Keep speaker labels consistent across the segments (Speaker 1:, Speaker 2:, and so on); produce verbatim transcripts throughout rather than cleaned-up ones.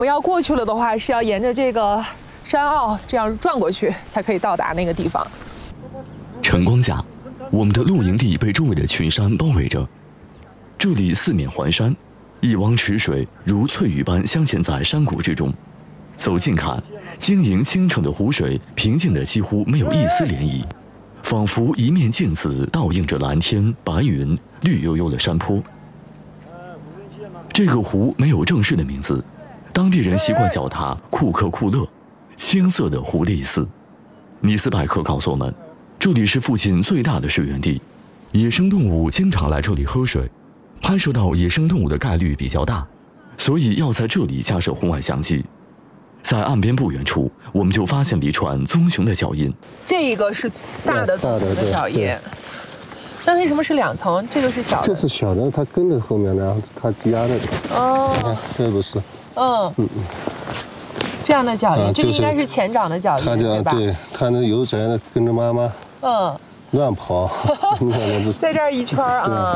Speaker 1: 我要过去了的话，是要沿着这个山坳这样转过去，才可以到达那个地方。
Speaker 2: 晨光下，我们的露营地被周围的群山包围着，这里四面环山，一汪池水如翠羽般镶嵌在山谷之中。走近看，晶莹清澈的湖水平静得几乎没有一丝涟漪，仿佛一面镜子倒映着蓝天、白云、绿油油的山坡。这个湖没有正式的名字，当地人习惯叫它库克库勒，青色的湖的意思。尼斯拜克告诉我们，这里是附近最大的水源地，野生动物经常来这里喝水，拍摄到野生动物的概率比较大，所以要在这里架设红外相机。在岸边不远处，我们就发现了一串棕熊的脚印。
Speaker 1: 这一个是大的棕熊的脚印，那为什么是两层？这个是小的，
Speaker 3: 这是小的，它跟着后面的，然后它压那个。哦，你看这不是。嗯嗯嗯，
Speaker 1: 这样的脚印，这个应该是前掌的脚印，
Speaker 3: 它
Speaker 1: 对吧？
Speaker 3: 对，它那悠哉的跟着妈妈，嗯，乱跑。你看这，
Speaker 1: 在这儿一圈啊。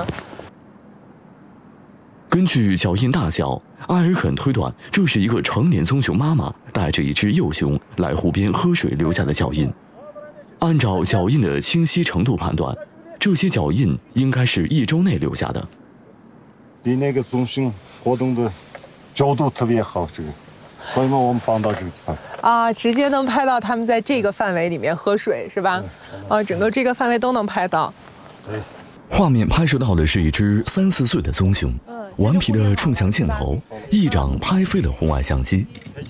Speaker 2: 根据脚印大小，埃尔肯推断这是一个成年棕熊妈妈带着一只幼熊来湖边喝水留下的脚印。按照脚印的清晰程度判断，这些脚印应该是一周内留下的。
Speaker 4: 离那个棕熊活动的角度特别好，这个，所以呢，我们放到这个地方
Speaker 1: 啊，直接能拍到他们在这个范围里面喝水，是吧？啊，整个这个范围都能拍到。
Speaker 4: 对。
Speaker 2: 画面拍摄到的是一只三四岁的棕熊，顽皮地冲向镜头，一掌拍飞了红外相机。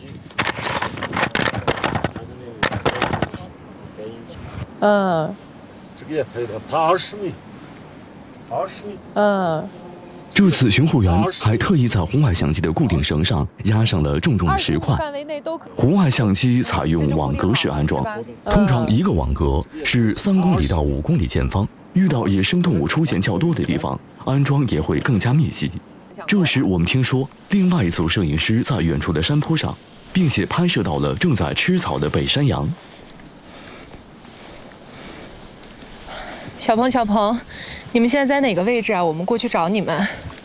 Speaker 1: 嗯，
Speaker 4: 这个也拍到，它二十米，二十米。
Speaker 1: 嗯，
Speaker 2: 这次巡护员还特意在红外相机的固定绳上压上了重重的石块。红外相机采用网格式安装，通常一个网格是三公里到五公里见方。遇到野生动物出现较多的地方，安装也会更加密集。这时，我们听说另外一组摄影师在远处的山坡上，并且拍摄到了正在吃草的北山羊。
Speaker 1: 小鹏，小鹏，你们现在在哪个位置啊？我们过去找你们。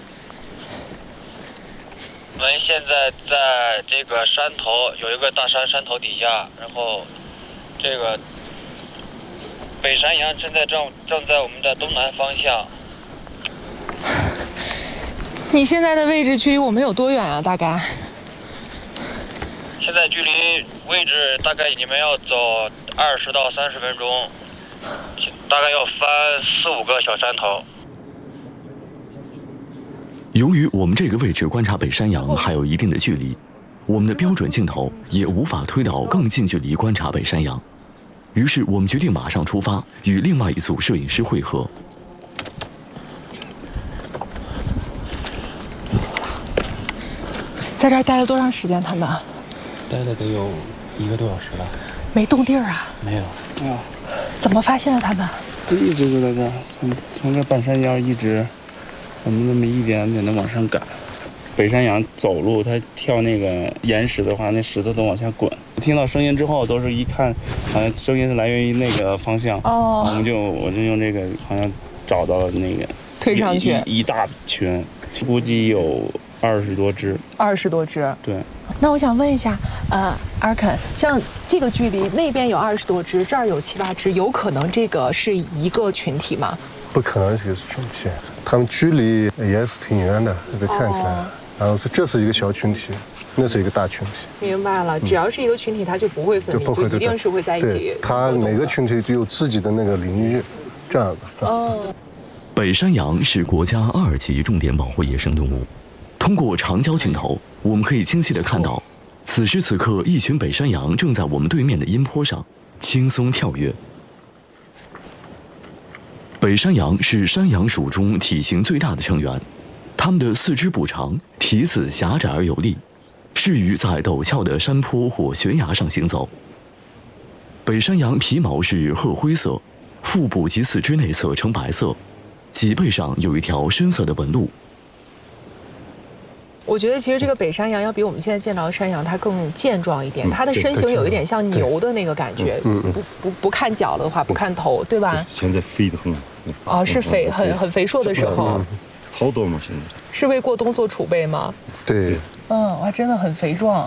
Speaker 5: 我们现在在这个山头，有一个大山，山头底下，然后这个。北山羊正在正正在我们的东南方向。
Speaker 1: 你现在的位置距离我们有多远啊？大概？
Speaker 5: 现在距离位置大概你们要走二十到三十分钟，大概要翻四五个小山头。
Speaker 2: 由于我们这个位置观察北山羊还有一定的距离，我们的标准镜头也无法推到更近距离观察北山羊。于是我们决定马上出发，与另外一组摄影师会合。
Speaker 1: 在这儿待了多长时间？他们
Speaker 6: 待了得有一个多小时了。
Speaker 1: 没动地儿啊？
Speaker 6: 没有。
Speaker 1: 啊？怎么发现的他们？
Speaker 6: 就一直就在这儿，从从这半山腰一直，我们这么一点点的往上赶。北山羊走路，它跳那个岩石的话，那石头都往下滚。听到声音之后，都是一看，好像声音是来源于那个方向。哦，我们就我就用这个好像找到了那个
Speaker 1: 推上去
Speaker 6: 一, 一大群，估计有二十多只。
Speaker 1: 二十多只。
Speaker 6: 对。
Speaker 1: 那我想问一下，呃，阿肯，像这个距离，那边有二十多只，这儿有七八只，有可能这个是一个群体吗？
Speaker 3: 不可能，这个是群体，他们距离也是挺远的，这个看起来。哦，然后是这是一个小群体，那是一个大群体。
Speaker 1: 明白了，只要是一个群体，它就不会分离，就一定是会在一起。
Speaker 3: 它每个群体都有自己的那个领域，这样的。
Speaker 1: 哦。
Speaker 2: 北山羊是国家二级重点保护野生动物。通过长焦镜头，我们可以清晰地看到，此时此刻，一群北山羊正在我们对面的阴坡上轻松跳跃。北山羊是山羊属中体型最大的成员。它们的四肢不长，蹄子狭窄而有力，适于在陡峭的山坡或悬崖上行走。北山羊皮毛是褐灰色，腹部及四肢内侧呈白色，脊背上有一条深色的纹路。
Speaker 1: 我觉得其实这个北山羊要比我们现在见到的山羊它更健壮一点，嗯、它的身形有一点像牛的那个感觉。嗯、不不不看脚了的话，不看头，对吧？
Speaker 4: 现在肥得很。
Speaker 1: 哦，是肥很很肥硕的时候。
Speaker 4: 嗯超多嘛，现在
Speaker 1: 是为过冬做储备吗？
Speaker 3: 对，
Speaker 1: 嗯，哇，真的很肥壮。